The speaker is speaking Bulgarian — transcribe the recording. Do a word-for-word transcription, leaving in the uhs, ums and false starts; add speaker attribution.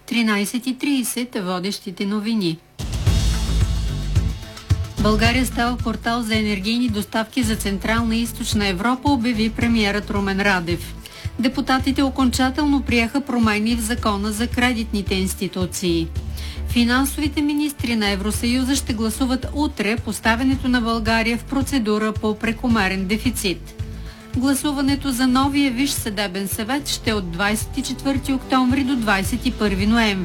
Speaker 1: тринайсет и трийсет водещите новини. България става портал за енергийни доставки за Централна и Източна Европа, обяви премиерът Румен Радев. Депутатите окончателно приеха промени в закона за кредитните институции. Финансовите министри на Евросъюза ще гласуват утре поставянето на България в процедура по прекомерен дефицит. Гласуването за новия Висш съдебен съвет ще е от двайсет и четвърти октомври до двайсет и първи ноември.